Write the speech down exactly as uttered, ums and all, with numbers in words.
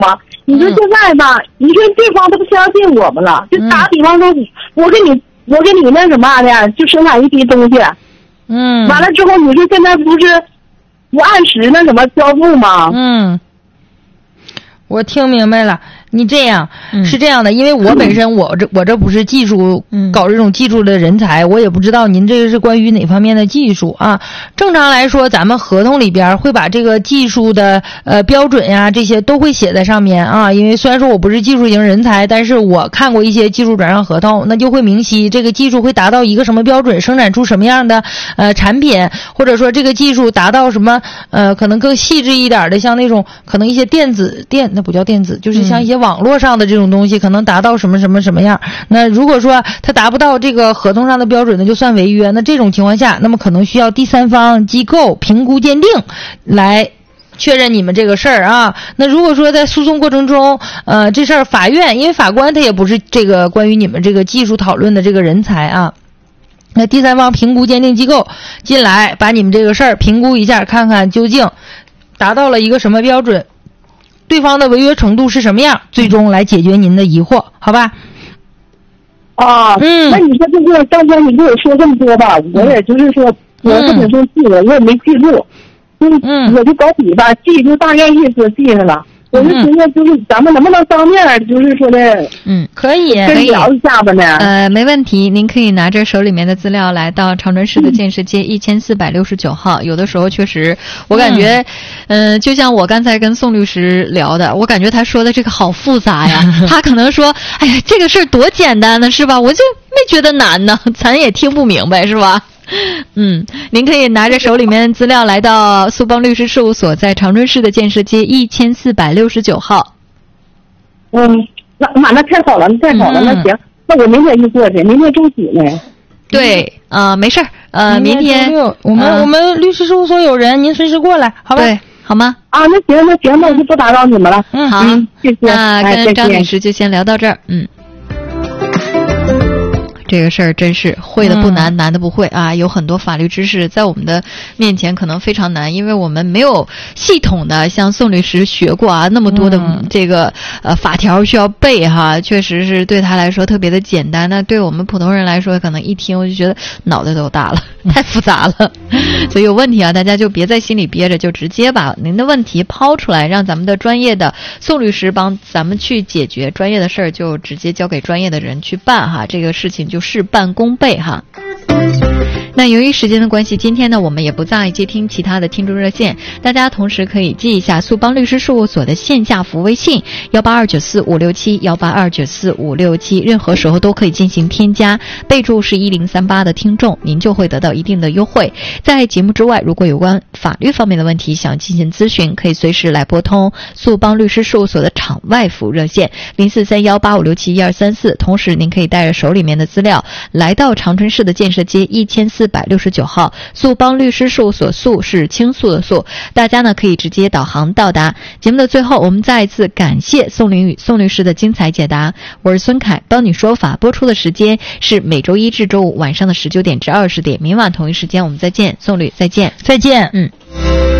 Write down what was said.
吗？你说现在吧，嗯、你说对方都不相信我们了，就打比方说，嗯、我给你，我给你那什么的，就生产一批东西， 嗯， 完了之后，你说现在不是不按时那什么交付吗？ 嗯，我听明白了。你这样、 嗯、 是这样的，因为我本身我这我这不是技术、嗯、搞这种技术的人才，我也不知道您这个是关于哪方面的技术啊。正常来说，咱们合同里边会把这个技术的呃标准呀这些都会写在上面啊。因为虽然说我不是技术型人才，但是我看过一些技术转让合同，那就会明晰这个技术会达到一个什么标准，生产出什么样的呃产品，或者说这个技术达到什么呃可能更细致一点的，像那种可能一些电子电那不叫电子，就是像一些网络上的这种东西可能达到什么什么什么样。那如果说它达不到这个合同上的标准，那就算违约。那这种情况下，那么可能需要第三方机构评估鉴定来确认你们这个事儿啊。那如果说在诉讼过程中呃这事儿法院，因为法官他也不是这个关于你们这个技术讨论的这个人才啊，那第三方评估鉴定机构进来把你们这个事儿评估一下，看看究竟达到了一个什么标准，对方的违约程度是什么样，最终来解决您的疑惑，好吧？ 啊，嗯，那你说这个刚才你跟我说这么多吧，我也就是说，我是很生气的，我也没记住，嗯，我就搞笔吧，记住大概意思记下了。我就寻思，就是咱们能不能当面，就是说的， 嗯， 可以， 可以聊一下吧呢？ 呃，没问题，您可以拿着手里面的资料来到长春市的建设街一千四百六十九号。嗯、有的时候确实，我感觉，嗯、呃，就像我刚才跟宋律师聊的，我感觉他说的这个好复杂呀。他可能说，哎呀，这个事儿多简单呢，是吧？我就没觉得难呢，咱也听不明白，是吧？嗯，您可以拿着手里面资料来到苏邦律师事务所，在长春市的建设街一千四百六十九号。 嗯，那妈，那太好了，那太好了，嗯、那行，那我明天就过去，明天中午呢。 对，呃，没事儿，呃，明天我们、呃、我们律师事务所有人，您随时过来，好吧？ 对，好吗？ 啊，那行，那行，那我就不打扰你们了。 嗯，好， 嗯、谢谢。 那跟张女士就先聊到这儿，嗯。这个事儿真是会的不难、嗯、难的不会啊！有很多法律知识在我们的面前可能非常难，因为我们没有系统的像宋律师学过啊，那么多的这个、嗯、呃法条需要背哈，确实是对他来说特别的简单。那对我们普通人来说，可能一听我就觉得脑袋都大了，太复杂了。所以有问题啊，大家就别在心里憋着，就直接把您的问题抛出来，让咱们的专业的宋律师帮咱们去解决。专业的事儿就直接交给专业的人去办哈，这个事情就事半功倍哈。那由于时间的关系，今天呢我们也不再接听其他的听众热线，大家同时可以记一下苏邦律师事务所的线下服务微信幺八二九四五六七幺八二九四五六七，任何时候都可以进行添加，备注是一零三八的听众，您就会得到一定的优惠。在节目之外，如果有关法律方面的问题想进行咨询，可以随时来拨通苏邦律师事务所的场外服务热线零四三幺八五六七一二三四，同时您可以带着手里面的资料来到长春市的建设街一千四百六十九号苏邦律师事务所，诉是倾诉的诉，大家呢可以直接导航到达。节目的最后，我们再一次感谢宋凌宇宋律师的精彩解答。我是孙凯，帮你说法播出的时间是每周一至周五晚上的十九点至二十点，明晚同一时间我们再见。宋律再见。 再见。 嗯。